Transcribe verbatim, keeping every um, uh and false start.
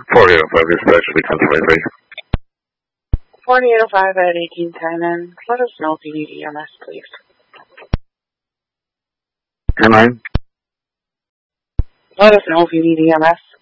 forty-eight oh five, dispatch, lead ten twenty-three. forty-eight oh five at eighteen ten, and let us know if you need E M S, please. ten nine. Let us know if you need E M S.